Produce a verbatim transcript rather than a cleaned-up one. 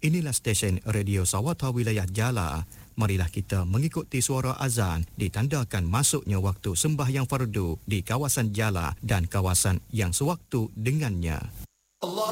Inilah stesen Radio Sawata Wilayah Jala. Marilah kita mengikuti suara azan ditandakan masuknya waktu sembahyang fardu di kawasan Jala dan kawasan yang sewaktu dengannya. Allah